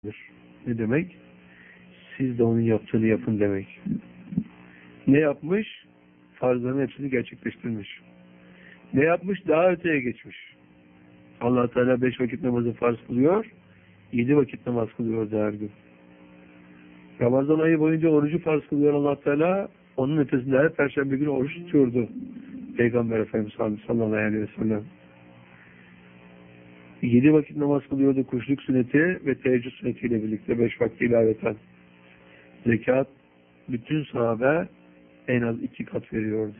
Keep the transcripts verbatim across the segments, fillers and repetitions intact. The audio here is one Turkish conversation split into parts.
Ne demek? Siz de onun yaptığını yapın demek. Ne yapmış? Farzların hepsini gerçekleştirmiş. Ne yapmış? Daha öteye geçmiş. Allah Teala beş vakit namazı farz kılıyor, yedi vakit namaz kılıyor her gün. Ramazan ayı boyunca orucu farz kılıyor Allah Teala, onun ötesinde her perşembe günü oruç tutuyordu Peygamber Efendimiz sallallahu aleyhi ve sellem. Yedi vakit namaz kılıyordu kuşluk sünneti ve teheccüd sünnetiyle birlikte beş vakti ilaveten. Zekat bütün sahabe en az iki kat veriyordu.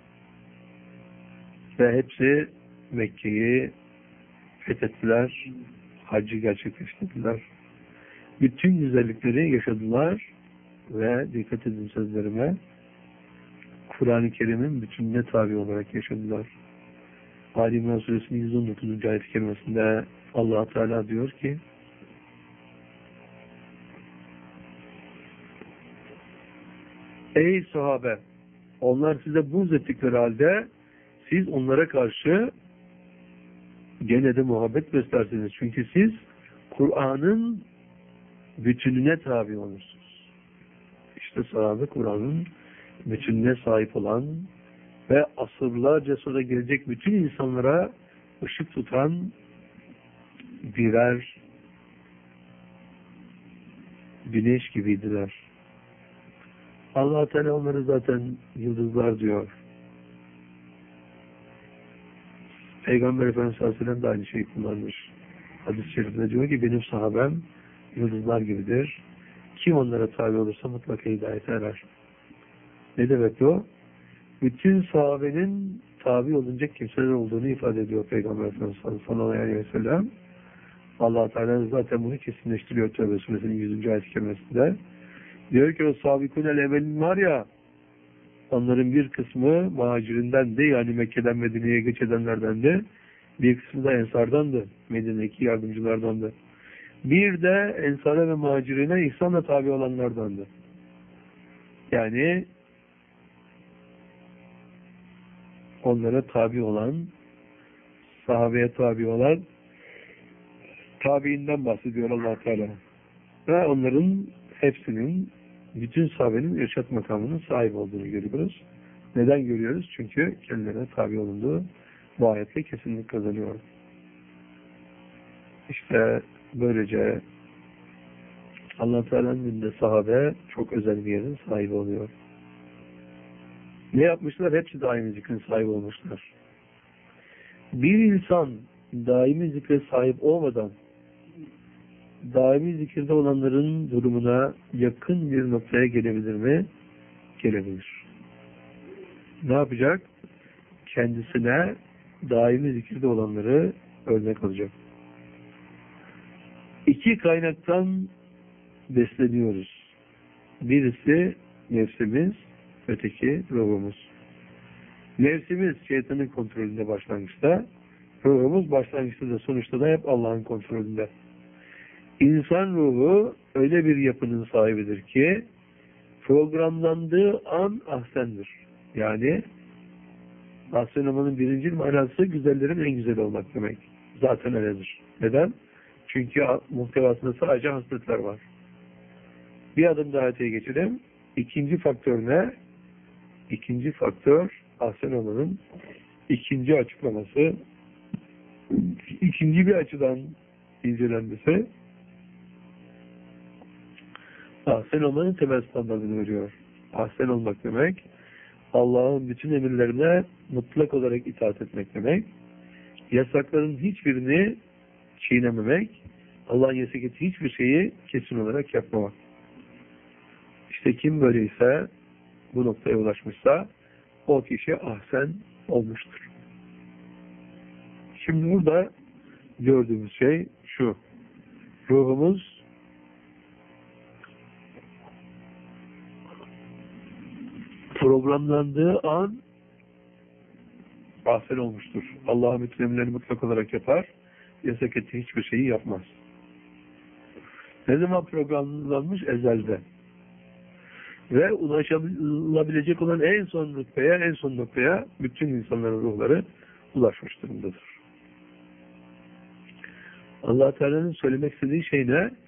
Ve hepsi Mekke'yi fethettiler, haccı gerçekleştirdiler. Bütün güzellikleri yaşadılar ve dikkat edin sözlerime, Kur'an-ı Kerim'in bütününe tabi olarak yaşadılar. Ali İmran Suresinin yüz on dokuzuncu ayet-i kerimesinde Allah Teala diyor ki: Ey sahabe! Onlar size buğz ettikleri halde siz onlara karşı gene de muhabbet beslersiniz. Çünkü siz Kur'an'ın bütününe tabi olursunuz. İşte sahabe Kur'an'ın bütününe sahip olan ve asırlarca sonra gelecek bütün insanlara ışık tutan birer güneş gibiydiler. Allah Teala onları zaten yıldızlar diyor. Peygamber Efendimiz sallallahu aleyhi ve sellem de aynı şeyi kullanmış. Hadis-i şerifinde diyor ki benim sahabem yıldızlar gibidir. Kim onlara tabi olursa mutlaka hidayete erer. Ne demek o? Bütün sahabenin tabi olunacak kimseler olduğunu ifade ediyor Peygamber Efendimiz sallallahu aleyhi ve sellem. Allah Teala zaten bunu kesinleştiriyor Tevbe suresinin yüzüncü ayet-i kerimesinde. Diyor ki o sabikûnel evvelin var ya, onların bir kısmı muhacirinden de, yani Mekke'den Medine'ye göç edenlerden de, bir kısmı da ensardandı, Medine'deki yardımcılardandı. Bir de ensara ve muhacirine ihsanla tabi olanlardandı. Yani onlara tabi olan, sahabeye tabi olan tabiinden bahsediyor Allah Teala. Ve onların hepsinin, bütün sahabenin irşat makamının sahip olduğunu görüyoruz. Neden görüyoruz? Çünkü kendilerine tabi olunduğu bu ayetle kesinlik kazanıyor. İşte böylece Allah Teala'nın önünde sahabe çok özel bir yerin sahibi oluyor. Ne yapmışlar? Hepsi daimi zikrin sahibi olmuşlar. Bir insan daimi zikre sahip olmadan daimi zikirde olanların durumuna yakın bir noktaya gelebilir mi? Gelebilir. Ne yapacak? Kendisine daimi zikirde olanları örnek alacak. İki kaynaktan besleniyoruz. Birisi nefsimiz, öteki ruhumuz. Nefsimiz şeytanın kontrolünde başlangıçta, ruhumuz başlangıçta da sonuçta da hep Allah'ın kontrolünde. İnsan ruhu öyle bir yapının sahibidir ki programlandığı an ahsendir. Yani ahsen olmanın birinci manası güzellerin en güzeli olmak demek. Zaten öyledir. Neden? Çünkü muhtevasında sadece hasletler var. Bir adım daha öteye geçelim. İkinci faktör ne? İkinci faktör ahsen olmanın ikinci açıklaması, ikinci bir açıdan incelenmesi, ahsen olmanın temel standartını veriyor. Ahsen olmak demek, Allah'ın bütün emirlerine mutlak olarak itaat etmek demek, yasakların hiçbirini çiğnememek, Allah'ın yasak ettiği hiçbir şeyi kesin olarak yapmamak. İşte kim böyleyse, bu noktaya ulaşmışsa, o kişi ahsen olmuştur. Şimdi burada gördüğümüz şey şu: ruhumuz programlandığı an ahsen olmuştur. Allah'ın bütün emirlerini mutlak olarak yapar, yasak ettiği hiçbir şeyi yapmaz. Ne zaman programlanmış? Ezelde. Ve ulaşılabilecek olan en son rütbeye, en son noktaya bütün insanların ruhları ulaşmış durumdadır. Allah Teala'nın söylemek istediği şey ne?